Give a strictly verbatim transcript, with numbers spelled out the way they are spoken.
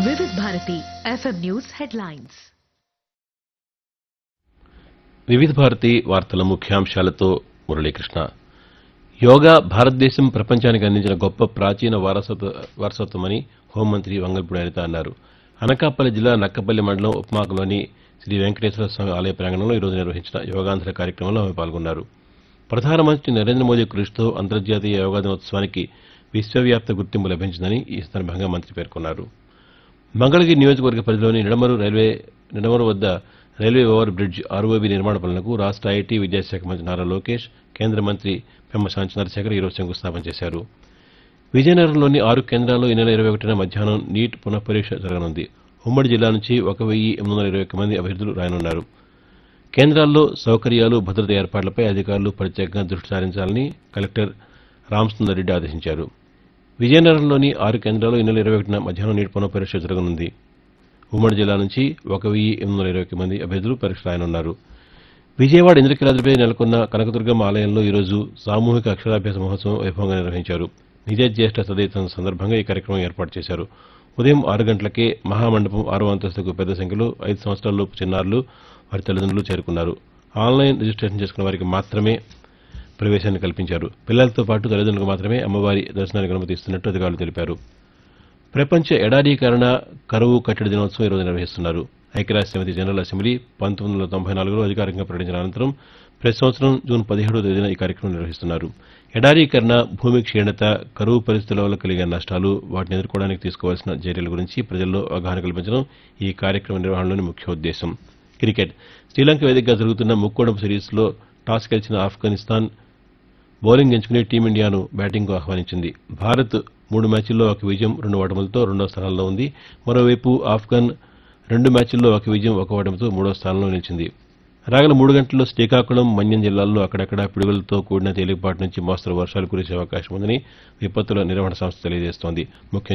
వివిధ Bharati FM news headlines. వివిధ భారతి వార్తల ముఖ్యాంశాలతో మురళీకృష్ణ. యోగా భారతదేశం ప్రపంచానికి అందించిన గొప్ప ప్రాచీన వారసత్వ వారసత్వమని హోంమంత్రి వంగల్పూడి అనిత అన్నారు. అనకాపల్లి జిల్లా నక్కపల్లి మండలం ఉప్మాకలోని శ్రీ వెంకటేశ్వర స్వామి ఆలయ ప్రాంగణంలో ఈరోజు నిర్వహించిన యోగాంధ్ర కార్యక్రమంలో ఆమె పాల్గొన్నారు. ప్రధానమంత్రి నరేంద్ర మోదీ కృషితో అంతర్జాతీయ యోగా దినోత్సవానికి విశ్వవ్యాప్త గుర్తింపు లభించిందని ఈ సందర్భంగా మంత్రి పేర్కొన్నారు. మంగళగిరి నియోజకవర్గ పరిధిలోని నిడమరు రైల్వే నిడమరు వద్ద రైల్వే ఓవర్ బ్రిడ్జ్ ఆర్ఓబీ నిర్మాణ పనులకు రాష్ట ఐటీ విద్యాశాఖ మంత్రి నారా లోకేష్, కేంద్ర మంత్రి పెమ్మసాని చంద్రశేఖర్ ఈరోజు శంకుస్థాపన చేశారు. విజయనగరంలోని ఆరు కేంద్రాల్లో ఈ నెల ఇరవై ఒకటిన మధ్యాహ్నం నీట్ పునఃపరీక్ష జరగనుంది. ఉమ్మడి జిల్లా నుంచి ఒక వెయ్యి ఎనిమిది వందల ఇరవై ఒక్క మంది అభ్యర్థులు రాయనున్నారు. కేంద్రాల్లో సౌకర్యాలు, భద్రత ఏర్పాట్లపై అధికారులు ప్రత్యేకంగా దృష్టి సారించాలని కలెక్టర్ రామసుందర్ రెడ్డి ఆదేశించారు. విజయనగరంలోని ఆరు కేంద్రాల్లో ఈ నెల ఇరవై ఒకటిన మధ్యాహ్నం నీట్ పునఃపరీక్ష జరగనుంది. ఉమ్మడి జిల్లా నుంచి ఒక వెయ్యి ఎనిమిది వందల ఇరవై ఒక్క మంది అభ్యర్థులు పరీక్ష రాయనున్నారు. విజయవాడ ఇంద్రకీలాద్రిపై నెలకొన్న కనకదుర్గమ్మ ఆలయంలో ఈరోజు సామూహిక అక్షరాభ్యాస మహోత్సవం వైభవంగా నిర్వహించారు. నిజజ్యేష్ఠ సదైతం సందర్భంగా ఈ కార్యక్రమం ఏర్పాటు చేశారు. ఉదయం ఆరు గంటలకే మహామండపం ఆరో అంతస్తుకు పెద్ద సంఖ్యలో ఐదు సంవత్సరాలలోపు చిన్నారులు, వారి తల్లిదండ్రులు చేరుకున్నారు. ఆన్లైన్ రిజిస్ట్రేషన్ చేసుకున్న వారికి మాత్రమే ప్రవేశాన్ని కల్పించారు. పిల్లలతో పాటు తల్లిదండ్రులకు మాత్రమే అమ్మవారి దర్శనానికి అనుమతి ఇస్తున్నట్టు అధికారులు తెలిపారు. ప్రపంచ ఎడారీకరణ కరువు కట్టడి దినోత్సవం ఈరోజు నిర్వహిస్తున్నారు. ఐక్యరాజ్య సమితి జనరల్ అసెంబ్లీ పంతొమ్మిది వందల తొంభై నాలుగులో అధికారికంగా ప్రకటించిన అనంతరం ప్రతి సంవత్సరం జూన్ పదిహేడవ తేదీన ఈ కార్యక్రమం నిర్వహిస్తున్నారు. ఎడారీకరణ, భూమి క్షీణత, కరువు పరిస్థితుల వల్ల కలిగే నష్టాలు, వాటిని ఎదుర్కోవడానికి తీసుకోవాల్సిన చర్యల గురించి ప్రజల్లో అవగాహన కల్పించడం ఈ కార్యక్రమ నిర్వహణలోని ముఖ్య ఉద్దేశం. క్రికెట్ శ్రీలంక వేదికగా జరుగుతున్న ముక్కోణపు సిరీస్లో టాస్ గెలిచిన ఆఫ్ఘనిస్తాన్ బౌలింగ్ ఎంచుకుని టీమిండియాను బ్యాటింగ్కు ఆహ్వానించింది. భారత్ మూడు మ్యాచ్ల్లో ఒక విజయం, రెండు ఓటములతో రెండో స్థానంలో ఉంది. మరోవైపు ఆఫ్ఘన్ రెండు మ్యాచ్ల్లో ఒక విజయం, ఒక ఓటమితో మూడో స్థానంలో నిలిచింది. రాగల మూడు గంటల్లో శ్రీకాకుళం, మన్యం జిల్లాల్లో అక్కడక్కడ పిడుగులతో కూడిన తేలికపాటి నుంచి మోస్తరు వర్షాలు కురిసే అవకాశం ఉందని విపత్తుల నిర్వహణ సంస్థ తెలియజేస్తోంది. ముఖ్యంగా